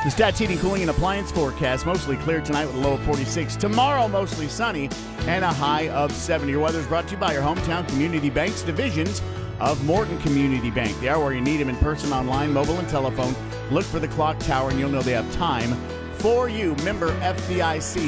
The Stats Heating, Cooling, and Appliance forecast. Mostly clear tonight with a low of 46. Tomorrow, mostly sunny and a high of 70. Your weather is brought to you by your hometown community banks divisions of Morton Community Bank. They are where you need them in person, online, mobile, and telephone. Look for the clock tower, and you'll know they have time for you. Member FDIC.